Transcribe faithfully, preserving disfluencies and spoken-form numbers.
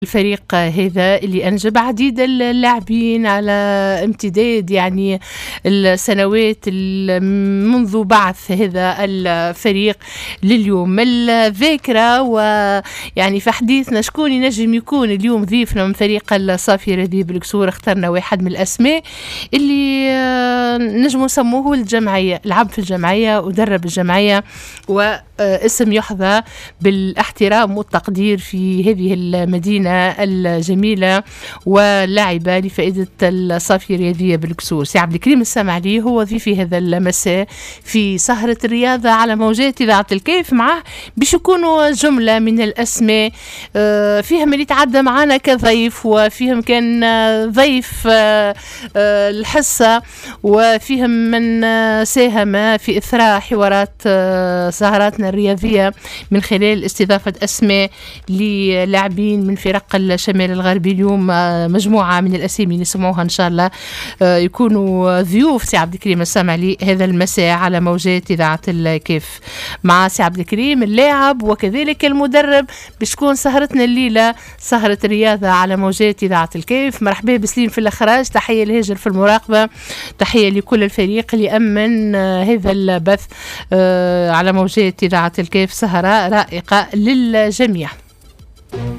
الفريق هذا اللي أنجب عديد اللاعبين على امتداد يعني السنوات منذ بعث هذا الفريق لليوم. الذاكرة ويعني في حديثنا شكون ينجم يكون اليوم ضيفنا من فريق الصافي رذيذ بالكسور، اخترنا واحد من الأسماء اللي نجموا نسموه الجمعية، لعب في الجمعية ودرب الجمعية واسم يحظى بالاحترام والتقدير في هذه المدينة الجميلة واللاعبة لفائدة الصافي الرياضية بالكسور. سي عبد الكريم السمعلي هو ضيفي هذا المساء في سهرة الرياضة على موجات إذاعة الكيف. معه باش يكونوا جملة من الأسماء فيهم اللي تعدى معنا كضيف، وفيهم كان ضيف الحصة، وفيهم من ساهم في إثراء حوارات سهراتنا الرياضية من خلال استضافة أسماء للاعبين من فرق الشمال الغربي. اليوم مجموعة من الأسامي نسمعوها إن شاء الله يكونوا ضيوف سي عبد الكريم السمعلي هذا المساء على موجات إذاعة الكيف. مع سي عبد الكريم اللاعب وكذلك المدرب باش تكون سهرتنا الليلة سهرة الرياضة على موجات إذاعة الكيف. مرحبا بسليم في الإخراج، تحية لهاجر في المراقبة، تحية لكل الفريق اللي أمن هذا البث على موجات إذاعة الكيف. سهرة رائقة للجميع.